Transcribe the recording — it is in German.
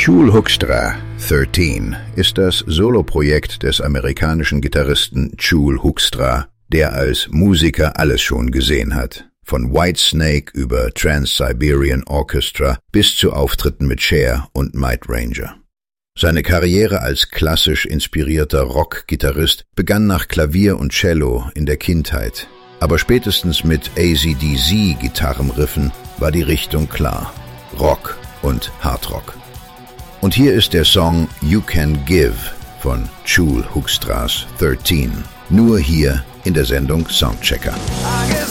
Chul Hoekstra, 13, ist das Soloprojekt des amerikanischen Gitarristen Chul Hoekstra, der als Musiker alles schon gesehen hat. Von Whitesnake über Trans-Siberian Orchestra bis zu Auftritten mit Cher und Might Ranger. Seine Karriere als klassisch inspirierter Rock-Gitarrist begann nach Klavier und Cello in der Kindheit. Aber spätestens mit AC/DC-Gitarrenriffen war die Richtung klar. Rock und Hardrock. Und hier ist der Song You Can Give von Chul Hoekstra's 13. Nur hier in der Sendung Soundchecker.